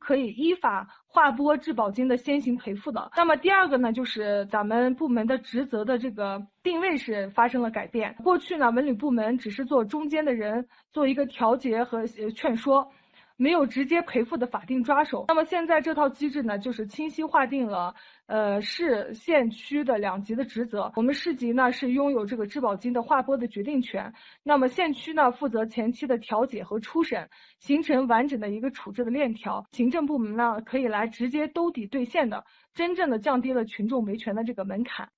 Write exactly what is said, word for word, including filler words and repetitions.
可以依法划拨质保金的先行赔付的。那么第二个呢，就是咱们部门的职责的这个定位是发生了改变。过去呢，文旅部门只是做中间的人，做一个调节和劝说，没有直接赔付的法定抓手。那么现在这套机制呢，就是清晰划定了呃市县区的两级的职责。我们市级呢是拥有这个质保金的划拨的决定权，那么县区呢负责前期的调解和初审，形成完整的一个处置的链条。行政部门呢可以来直接兜底兑现的，真正的降低了群众维权的这个门槛。